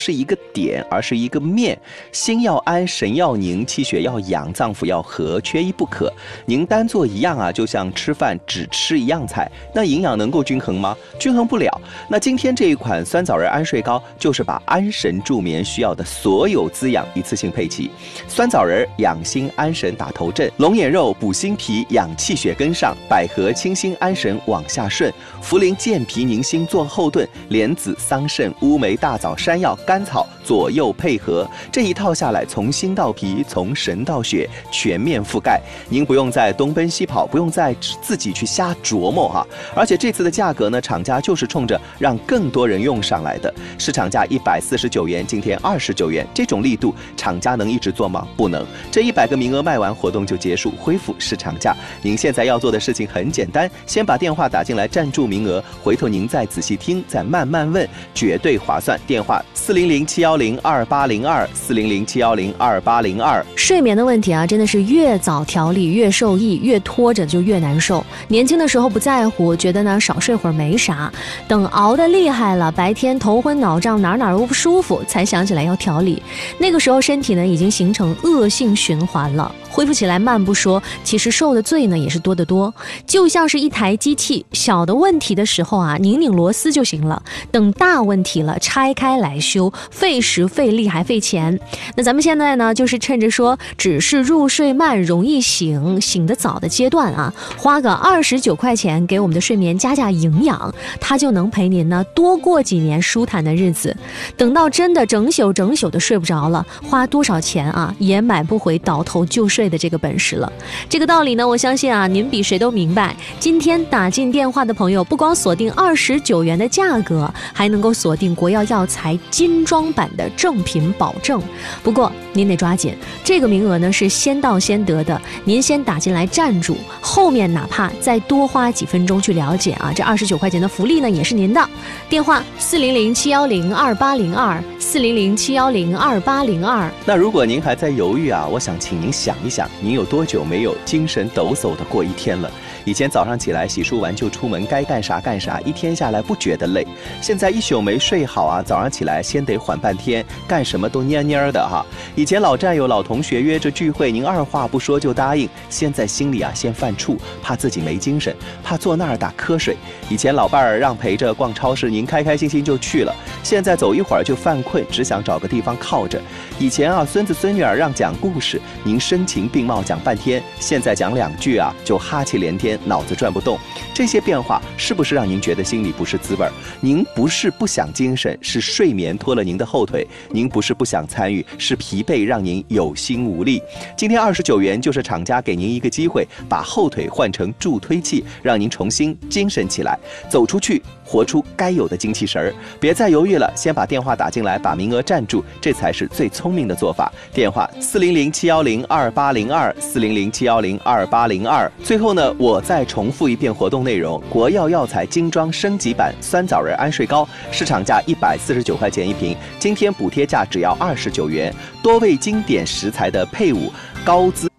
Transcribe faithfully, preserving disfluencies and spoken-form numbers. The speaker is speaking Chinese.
是一个点，而是一个面。心要安，神要宁，气血要养，脏腑要和，缺一不可。您单做一样啊，就像吃饭只吃一样菜，那营养能够均衡吗？均衡不了。那今天这一款酸枣仁安睡膏，就是把安神助眠需要的所有滋养一次性配齐。酸枣仁养心安神打头阵，龙眼肉补心脾养气血跟上，百合清心安神往下顺，茯苓健脾宁心做后盾，莲子桑葚乌梅大枣山药甘草左右配合，这一套下来，从心到脾，从神到血，全面覆盖。您不用再东奔西跑，不用再自己去瞎琢磨哈。而且这次的价格呢，厂家就是冲着让更多人用上来的。市场价一百四十九元，今天二十九元，这种力度，厂家能一直做吗？不能。这一百个名额卖完，活动就结束，恢复市场价。您现在要做的事情很简单，先把电话打进来占住名额，回头您再仔细听，再慢慢问，绝对划算。电话四零零七幺零二八零二四零零七幺零二八零二。 睡眠的问题啊，真的是越早调理越受益，越拖着就越难受。年轻的时候不在乎，觉得呢少睡会儿没啥，等熬得厉害了，白天头昏脑胀，哪哪都不舒服，才想起来要调理。那个时候身体呢已经形成恶性循环了。恢复起来慢不说，其实受的罪呢也是多得多。就像是一台机器，小的问题的时候啊，拧拧螺丝就行了，等大问题了，拆开来修，费时费力还费钱。那咱们现在呢，就是趁着说只是入睡慢容易醒，醒得早的阶段啊，花个二十九块钱给我们的睡眠加加营养，它就能陪您呢多过几年舒坦的日子。等到真的整宿整宿的睡不着了，花多少钱啊也买不回倒头就睡的这个本事了。这个道理呢，我相信啊，您比谁都明白。今天打进电话的朋友，不光锁定二十九元的价格，还能够锁定国药药材精装版的正品保证。不过您得抓紧，这个名额呢是先到先得的，您先打进来站住，后面哪怕再多花几分钟去了解啊，这二十九块钱的福利呢也是您的。电话四零零七幺零二八零二四零零七幺零二八零二。 那如果您还在犹豫啊，我想请您想一想，您有多久没有精神抖擞的过一天了？以前早上起来洗漱完就出门，该干啥干啥，一天下来不觉得累。现在一宿没睡好啊，早上起来先得缓半天，干什么都蔫蔫的哈。以前老战友老同学约着聚会，您二话不说就答应，现在心里啊先犯怵，怕自己没精神，怕坐那儿打瞌睡。以前老伴儿让陪着逛超市，您开开心心就去了，现在走一会儿就犯困，只想找个地方靠着。以前啊孙子孙女儿让讲故事，您声情并茂讲半天，现在讲两句啊就哈气连天，脑子转不动。这些变化是不是让您觉得心里不是滋味？您不是不想精神，是睡眠拖了您的后腿；您不是不想参与，是疲惫让您有心无力。今天二十九元就是厂家给您一个机会，把后腿换成助推器，让您重新精神起来，走出去，活出该有的精气神儿。别再犹豫了，先把电话打进来，把名额占住，这才是最聪明的做法。电话四零零七幺零二八零二四零零七幺零二八零二。最后呢，我再重复一遍活动内容：国药药材精装升级版酸枣仁安睡膏，市场价一百四十九块钱一瓶，今天补贴价只要二十九元，多味经典食材的配伍，高资